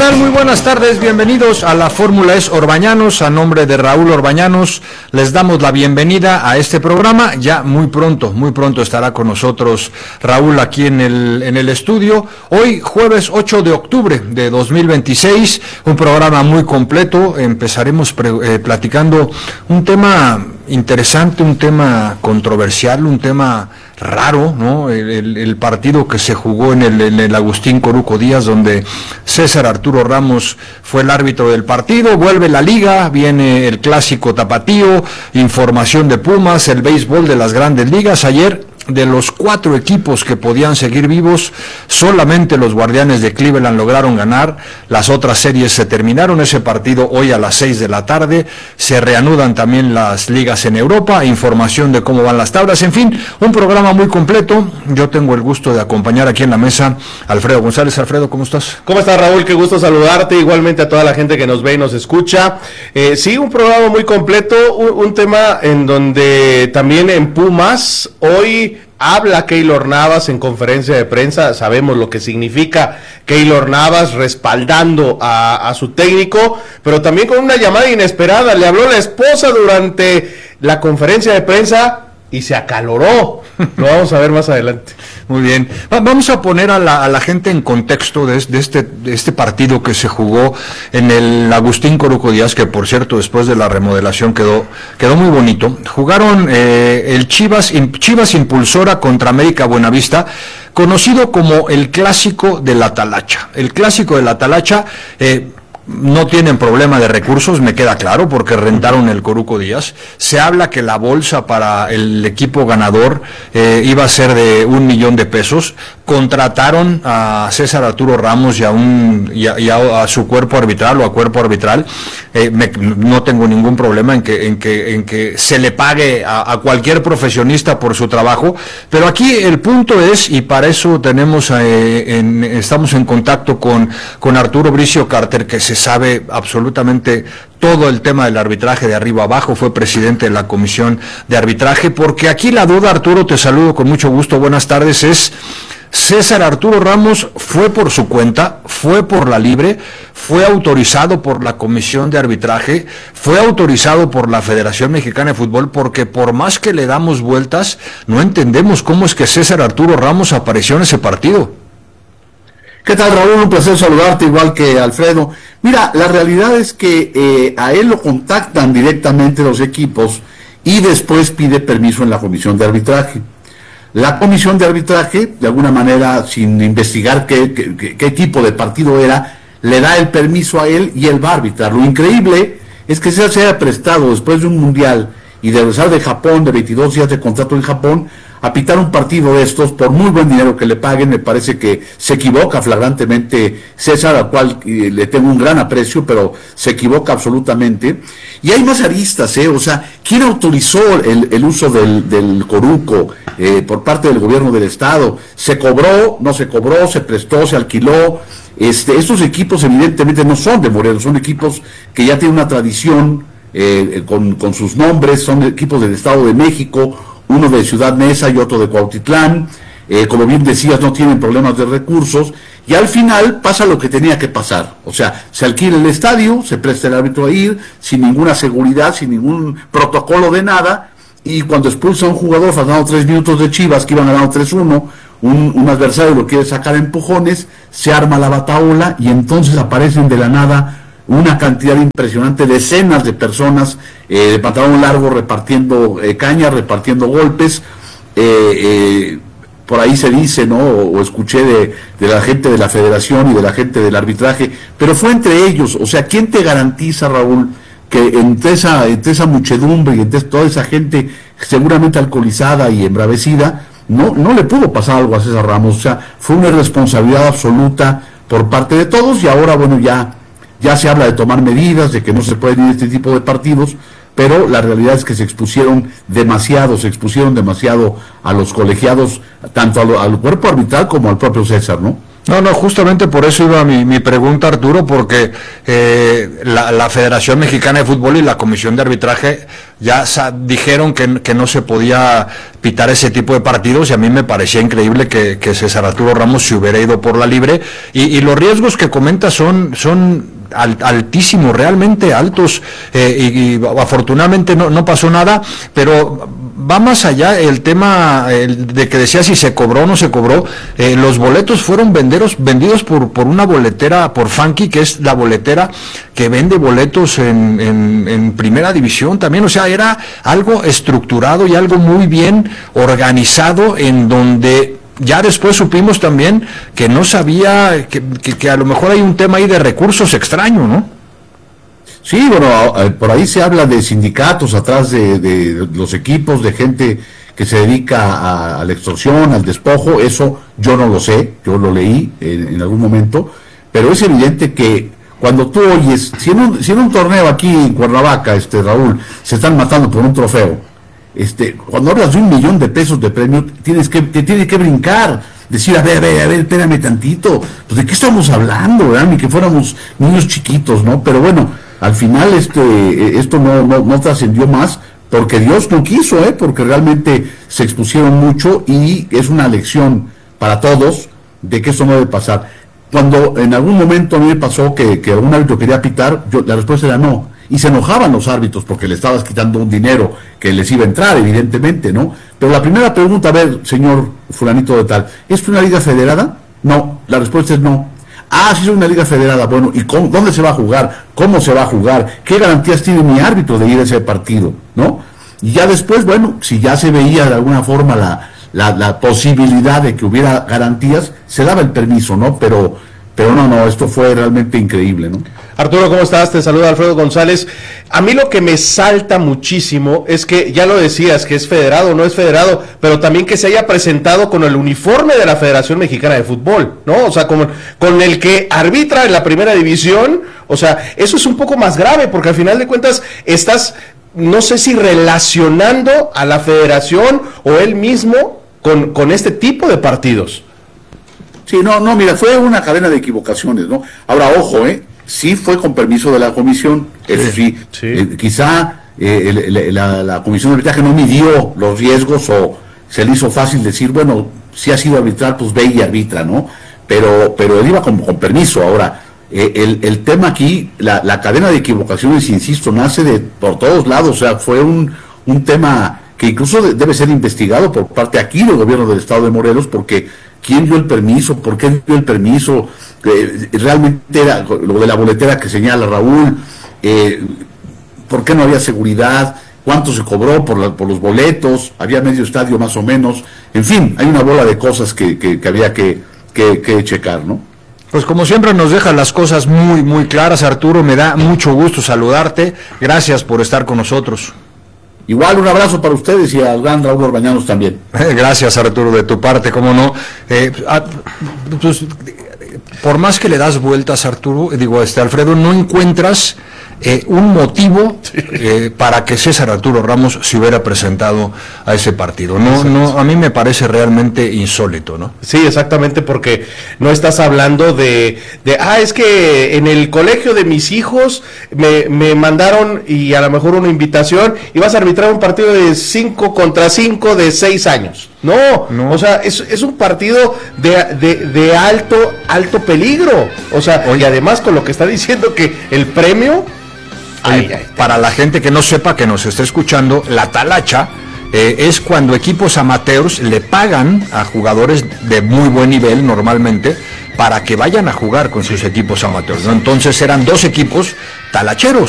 tal? Muy buenas tardes, bienvenidos a la Fórmula Es Orbañanos. A nombre de Raúl Orbañanos les damos la bienvenida a este programa. Ya muy pronto estará con nosotros Raúl aquí en el estudio. Hoy jueves 8 de octubre de 2026, un programa muy completo. Empezaremos platicando un tema interesante, un tema controversial, un tema raro, ¿no? El partido que se jugó en el Agustín Coruco Díaz, donde César Arturo Ramos fue el árbitro del partido. Vuelve la liga, viene el clásico tapatío, información de Pumas, el béisbol de las grandes ligas. Ayer, de los 4 equipos que podían seguir vivos, solamente los Guardianes de Cleveland lograron ganar. Las otras series se terminaron. Ese partido hoy a las 6 de la tarde. Se reanudan también las ligas en Europa, información de cómo van las tablas. En fin, un programa muy completo. Yo tengo el gusto de acompañar aquí en la mesa a Alfredo González. Alfredo, ¿cómo estás? ¿Cómo estás, Raúl? Qué gusto saludarte, igualmente a toda la gente que nos ve y nos escucha. Sí, un programa muy completo, un tema en donde también en Pumas hoy habla Keylor Navas en conferencia de prensa. Sabemos lo que significa Keylor Navas respaldando a su técnico, pero también con una llamada inesperada. Le habló la esposa durante la conferencia de prensa y se acaloró. Lo vamos a ver más adelante. Muy bien. Vamos a poner a la gente en contexto de este partido que se jugó en el Agustín Coruco Díaz, que por cierto después de la remodelación quedó muy bonito. Jugaron el Chivas Impulsora contra América Buenavista, conocido como el Clásico de la Talacha. El Clásico de la Talacha, no tienen problema de recursos, me queda claro, porque rentaron el Coruco Díaz. Se habla que la bolsa para el equipo ganador iba a ser de $1,000,000. Contrataron a César Arturo Ramos y a su cuerpo arbitral o a cuerpo arbitral. No tengo ningún problema en que se le pague a cualquier profesionista por su trabajo, pero aquí el punto es, y para eso estamos en contacto con Arturo Bricio Carter, que se sabe absolutamente todo el tema del arbitraje de arriba abajo, fue presidente de la comisión de arbitraje, porque aquí la duda, Arturo, te saludo con mucho gusto, buenas tardes, es: César Arturo Ramos fue por su cuenta, fue por la libre, fue autorizado por la comisión de arbitraje, fue autorizado por la Federación Mexicana de Fútbol, porque por más que le damos vueltas, no entendemos cómo es que César Arturo Ramos apareció en ese partido. ¿Qué tal, Raúl? Un placer saludarte, igual que Alfredo. Mira, la realidad es que a él lo contactan directamente los equipos y después pide permiso en la comisión de arbitraje. La comisión de arbitraje, de alguna manera, sin investigar qué tipo de partido era, le da el permiso a él y él va a arbitrar. Lo increíble es que se haya prestado después de un mundial y de regresar de Japón, de 22 días de contrato en Japón, a pitar un partido de estos por muy buen dinero que le paguen. Me parece que se equivoca flagrantemente César, al cual le tengo un gran aprecio, pero se equivoca absolutamente. Y hay más aristas, o sea, ¿quién autorizó el uso del Coruco por parte del gobierno del estado? ¿Se cobró? ¿No se cobró? ¿Se prestó? ¿Se alquiló? Estos equipos evidentemente no son de Morelos, son equipos que ya tienen una tradición con sus nombres, son equipos del Estado de México, uno de Ciudad Neza y otro de Cuautitlán. Como bien decías, no tienen problemas de recursos, y al final pasa lo que tenía que pasar. O sea, se alquila el estadio, se presta el árbitro a ir, sin ninguna seguridad, sin ningún protocolo de nada, y cuando expulsa a un jugador, faltando 3 minutos de Chivas, que iban ganando 3-1, un adversario lo quiere sacar a empujones, se arma la batahola, y entonces aparecen de la nada una cantidad impresionante, decenas de personas de pantalón largo repartiendo cañas, repartiendo golpes. Por ahí se dice, ¿no? O escuché de la gente de la federación y de la gente del arbitraje, pero fue entre ellos. O sea, ¿quién te garantiza, Raúl, que entre esa muchedumbre y entre toda esa gente seguramente alcoholizada y embravecida, no le pudo pasar algo a César Ramos? O sea, fue una irresponsabilidad absoluta por parte de todos, y ahora, bueno, ya se habla de tomar medidas, de que no se pueden ir este tipo de partidos, pero la realidad es que se expusieron demasiado a los colegiados, tanto al cuerpo arbitral como al propio César, ¿no? No, justamente por eso iba mi pregunta, Arturo, porque la Federación Mexicana de Fútbol y la Comisión de Arbitraje ya dijeron que no se podía pitar ese tipo de partidos, y a mí me parecía increíble que César Arturo Ramos se hubiera ido por la libre, y los riesgos que comenta son altísimos, realmente altos, y afortunadamente no pasó nada, pero va más allá el tema de que decía si se cobró o no se cobró. Los boletos fueron vendidos por una boletera, por Funky, que es la boletera que vende boletos en primera división también. O sea, era algo estructurado y algo muy bien organizado, en donde ya después supimos también que no sabía, que a lo mejor hay un tema ahí de recursos extraño, ¿no? Sí, bueno, por ahí se habla de sindicatos atrás de los equipos, de gente que se dedica a la extorsión, al despojo. Eso yo no lo sé, yo lo leí en algún momento, pero es evidente que cuando tú oyes, si en un torneo aquí en Cuernavaca, Raúl, se están matando por un trofeo, cuando hablas de $1 millón de premio, te tienes que brincar, decir, a ver, espérame tantito, pues de qué estamos hablando, ¿verdad? Ni que fuéramos niños chiquitos, ¿no? Pero bueno, al final esto no trascendió más, porque Dios no quiso, porque realmente se expusieron mucho, y es una lección para todos de que esto no debe pasar. Cuando en algún momento a mí me pasó que algún árbitro quería pitar, la respuesta era no, y se enojaban los árbitros porque le estabas quitando un dinero que les iba a entrar, evidentemente, ¿no? Pero la primera pregunta, a ver, señor fulanito de tal, ¿es una liga federada? No, la respuesta es no. Ah, sí, es una liga federada. Bueno, ¿y dónde se va a jugar? ¿Cómo se va a jugar? ¿Qué garantías tiene mi árbitro de ir a ese partido? ¿No? Y ya después, bueno, si ya se veía de alguna forma la posibilidad de que hubiera garantías, se daba el permiso, ¿no? Pero no, esto fue realmente increíble, ¿no? Arturo, ¿cómo estás? Te saluda Alfredo González. A mí lo que me salta muchísimo es que, ya lo decías, que es federado o no es federado, pero también que se haya presentado con el uniforme de la Federación Mexicana de Fútbol, ¿no? O sea, con el que arbitra en la primera división. O sea, eso es un poco más grave, porque al final de cuentas estás, no sé si relacionando a la federación o él mismo con este tipo de partidos. Sí, no, mira, fue una cadena de equivocaciones, ¿no? Ahora, ojo, sí fue con permiso de la comisión, eso sí. Quizá la comisión de arbitraje no midió los riesgos, o se le hizo fácil decir, bueno, si ha sido arbitrar, pues ve y arbitra, ¿no? Pero él iba con permiso. Ahora, el tema aquí, la cadena de equivocaciones, insisto, nace por todos lados. O sea, fue un tema que incluso debe ser investigado por parte aquí del gobierno del estado de Morelos, porque ¿quién dio el permiso? ¿Por qué dio el permiso? Realmente era lo de la boletera que señala Raúl. ¿Por qué no había seguridad? ¿Cuánto se cobró por los boletos? ¿Había medio estadio más o menos? En fin, hay una bola de cosas que había que checar, ¿no? Pues como siempre nos dejan las cosas muy, muy claras, Arturo. Me da mucho gusto saludarte. Gracias por estar con nosotros. Igual, un abrazo para ustedes y al gran Raúl Orbañanos también. Gracias, Arturo, de tu parte, cómo no. Pues, por más que le das vueltas, Arturo, Alfredo, no encuentras un motivo para que César Arturo Ramos se hubiera presentado a ese partido. No, a mí me parece realmente insólito, ¿no? Sí, exactamente, porque no estás hablando es que en el colegio de mis hijos me mandaron, y a lo mejor una invitación, y vas a arbitrar un partido de 5 contra 5 de 6 años. No, o sea, es un partido de alto peligro. O sea, y además con lo que está diciendo que el premio... Para la gente que no sepa, que nos está escuchando, la talacha es cuando equipos amateurs le pagan a jugadores de muy buen nivel normalmente para que vayan a jugar con sus equipos amateurs, ¿no? Entonces eran 2 equipos talacheros.